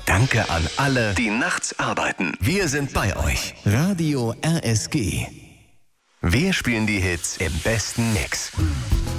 Danke an alle, die nachts arbeiten. Wir sind bei euch. Radio RSG. Wir spielen die Hits im besten Mix.